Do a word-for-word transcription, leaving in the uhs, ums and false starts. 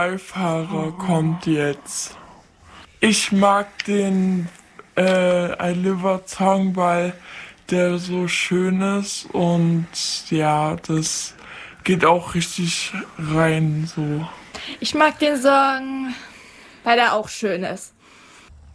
Beifahrer kommt jetzt. Ich mag den äh, I Live a Song, weil der so schön ist und ja, das geht auch richtig rein so. Ich mag den Song, weil der auch schön ist.